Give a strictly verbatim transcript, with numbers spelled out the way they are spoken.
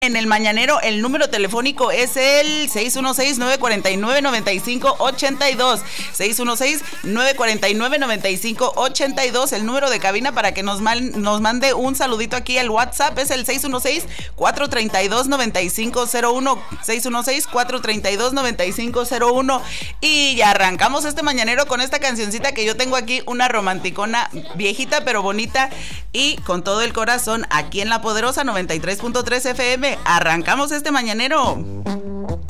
En el mañanero, el número telefónico es el seis uno seis, nueve cuatro nueve, nueve cinco ocho dos. seis uno seis, nueve cuatro nueve, nueve cinco ocho dos. El número de cabina para que nos, mal, nos mande un saludito aquí al WhatsApp es el seis uno seis, cuatro tres dos, nueve cinco cero uno. seis uno seis, cuatro tres dos, nueve cinco cero uno. Y ya arrancamos este mañanero con esta cancioncita que yo tengo aquí, una romanticona viejita pero bonita y con todo el corazón aquí en La Poderosa noventa y tres punto tres F M. Arrancamos este mañanero.